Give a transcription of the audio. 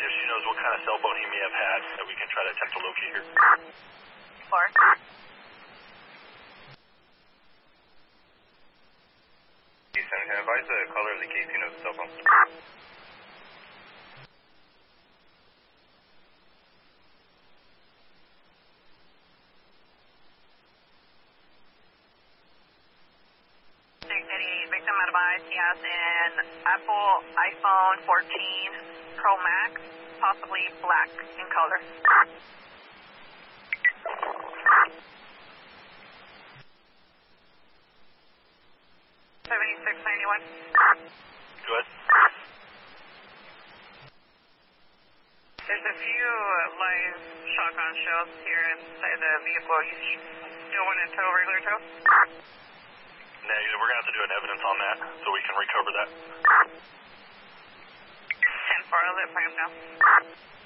if she knows what kind of cell phone he may have had that we can try to attempt to locate her. 4. Jason, can I advise the color of the casing of the cell phone? Dignity, victim advised he has an Apple iPhone 14 Pro Max, possibly black in color. 7691. Go ahead. There's a few live shotgun shells here inside the vehicle. You still want to tow, regular tow? Negative. We're going to have to do an evidence on that so we can recover that. 10-4, I'll let him know.